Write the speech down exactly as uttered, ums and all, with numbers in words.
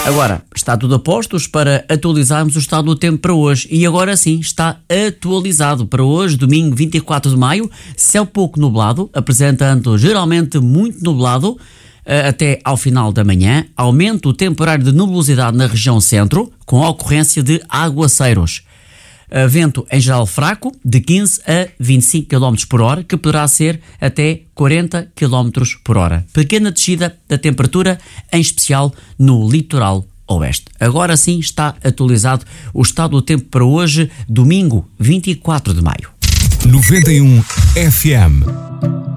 Agora, está tudo a postos para atualizarmos o estado do tempo para hoje. E agora sim, está atualizado para hoje, domingo vinte e quatro de maio, céu pouco nublado, apresentando geralmente muito nublado, até ao final da manhã. Aumenta o temporário de nebulosidade na região centro, com a ocorrência de aguaceiros. Vento em geral fraco, de quinze a vinte e cinco quilómetros por hora, que poderá ser até quarenta quilómetros por hora. Pequena descida da temperatura, em especial no litoral oeste. Agora sim está atualizado o estado do tempo para hoje, domingo vinte e quatro de maio. noventa e um F M